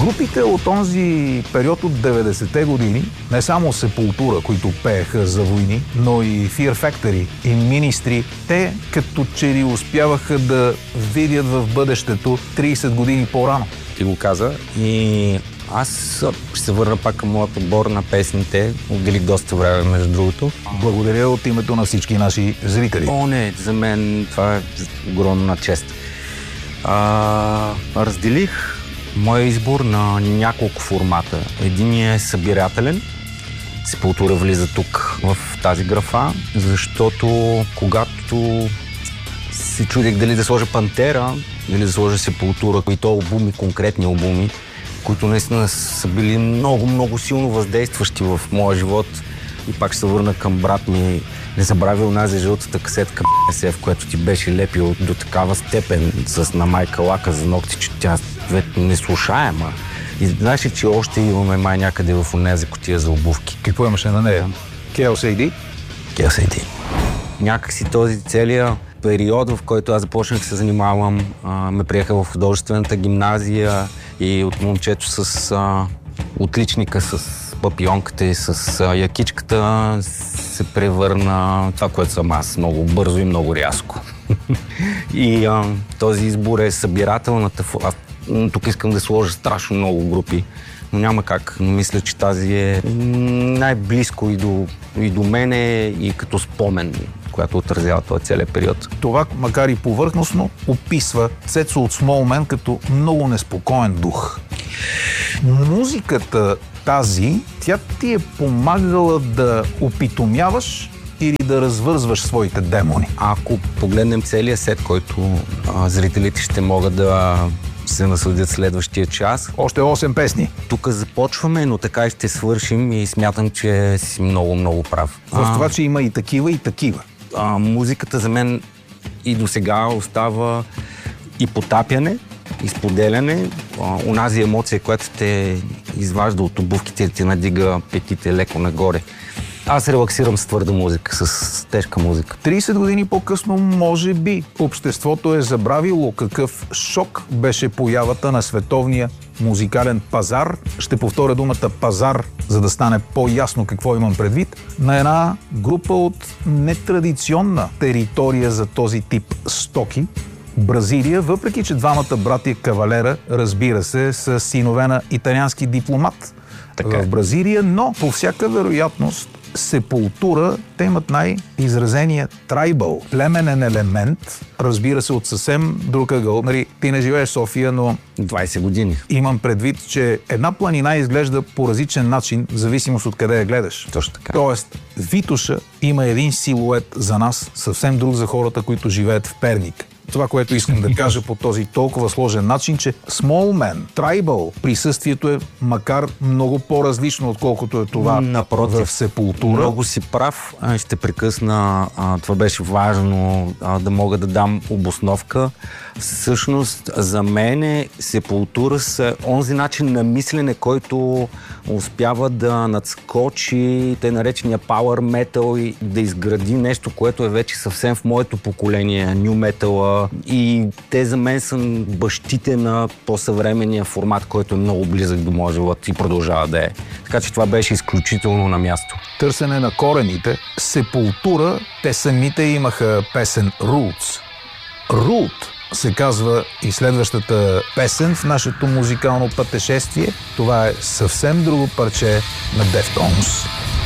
Групите от онзи период от 90-те години, не само Сепултура, които пееха за войни, но и Fear Factory и Ministry, те като че ли успяваха да видят в бъдещето 30 години по-рано. Ти го каза и аз ще се върна пак към моят подбор на песните. Отделих доста време, между другото. Благодаря от името на всички наши зрители. О, не, за мен това е огромна чест. Разделих моя избор на няколко формата. Единият е събирателен. Сепултура влиза тук в тази графа, защото когато си чудех дали да сложа Пантера, дали да сложа Сепултура, и то албуми, конкретни албуми, които наистина са били много силно въздействащи в моя живот. И пак ще се върна към брат ми. Не забравя онази жълтата касетка, в която ти беше лепил до такава степен на майка лака за ногти, че тя не слушаема. И знаеш ли, че още имаме май някъде в онези кутия за обувки. Какво имаше на нея? KLCD? KLCD. Някак си този целият период, в който аз започнах да се занимавам, ме приеха в художествената гимназия и от момчето с отличника, с папионката и с якичката се превърна това, което съм аз, много бързо и много рязко. И този избор е събирателната. Тук искам да сложа страшно много групи, но няма как. Мисля, че тази е най-близко и до мене и като спомен, която отразява този целият период. Това, макар и повърхностно, описва Цецо от Small Man като много неспокоен дух. Музиката тази, тя ти е помагала да опитомяваш или да развързваш своите демони? Ако погледнем целия сет, който зрителите ще могат да се насладят следващия час. Още 8 песни. Тук започваме, но така и ще свършим и смятам, че си много прав. В това, че има и такива, и такива. Музиката за мен и до сега остава и потапяне, и споделяне. Онази емоция, която те изважда от обувките и те надига петите леко нагоре. Аз релаксирам с твърда музика, с тежка музика. 30 години по-късно, може би, обществото е забравило какъв шок беше появата на световния музикален пазар. Ще повторя думата пазар, за да стане по-ясно какво имам предвид. На една група от нетрадиционна територия за този тип стоки. Бразилия, въпреки че двамата братия Кавалера, разбира се, са синове на италиански дипломат в Бразилия, но по всяка вероятност Сепултура, те имат най-изразения трайбъл, племенен елемент, разбира се, от съвсем друг ъгъл. Ти не живееш в София, но 20 години. Имам предвид, че една планина изглежда по различен начин, в зависимост от къде я гледаш. Точно така. Тоест, Витоша има един силует за нас, съвсем друг за хората, които живеят в Перник. Това, което искам да кажа по този толкова сложен начин, че Small Man, Tribal, присъствието е макар много по-различно, отколкото е това напротив, в Сепултура. Много си прав. Ще прекъсна. Това беше важно да мога да дам обосновка. Всъщност, за мен Сепултура са онзи начин на мислене, който успява да надскочи тъй наречения Power Metal и да изгради нещо, което е вече съвсем в моето поколение, New Metal. И те за мен са бащите на по-съвременния формат, който е много близък до моя живот и продължава да е. Така че това беше изключително на място. Търсене на корените. Сепултура, те самите имаха песен Roots. Root се казва и следващата песен в нашето музикално пътешествие. Това е съвсем друго парче на Deftones.